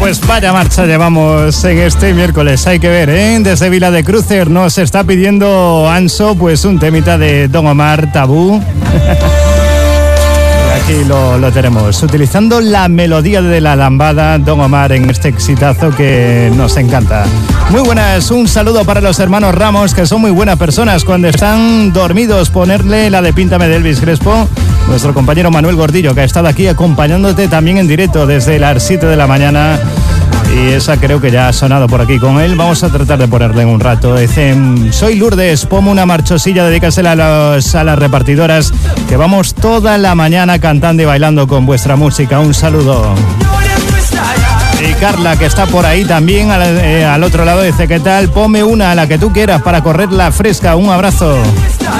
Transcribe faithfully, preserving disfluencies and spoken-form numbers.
Pues vaya marcha llevamos en este miércoles, hay que ver, ¿eh? Desde Vila de Cruces nos está pidiendo Anso pues un temita de Don Omar, Tabú. Aquí lo, lo tenemos, utilizando la melodía de la lambada, Don Omar, en este exitazo que nos encanta. Muy buenas, un saludo para los hermanos Ramos, que son muy buenas personas. Cuando están dormidos, ponerle la de Píntame de Elvis Crespo. Nuestro compañero Manuel Gordillo, que ha estado aquí acompañándote también en directo desde las siete de la mañana. Y esa creo que ya ha sonado por aquí con él. Vamos a tratar de ponerle en un rato. Dicen, soy Lourdes, ponme una marchosilla, dedícasela a, los, a las repartidoras, que vamos toda la mañana cantando y bailando con vuestra música. Un saludo. Y Carla, que está por ahí también al, eh, al otro lado, dice, ¿qué tal? Ponme una, la que tú quieras, para correr la fresca. Un abrazo.